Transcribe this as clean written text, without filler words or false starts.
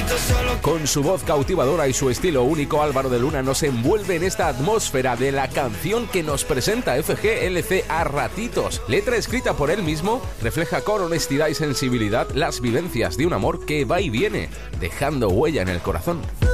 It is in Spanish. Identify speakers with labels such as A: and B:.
A: Con su voz cautivadora y su estilo único, Álvaro de Luna nos envuelve en esta atmósfera de la canción que nos presenta FGLC a ratitos. Letra escrita por él mismo, refleja con honestidad y sensibilidad las vivencias de un amor que va y viene, dejando huella en el corazón.